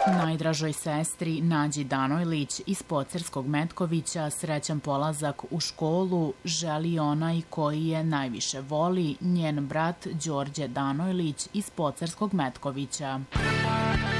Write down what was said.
Najdražoj sestri Nađi Danojlić iz Pocerskog Metkovića srećan polazak u školu želi onaj koji je najviše voli, njen brat Đorđe Danojlić iz Pocerskog Metkovića.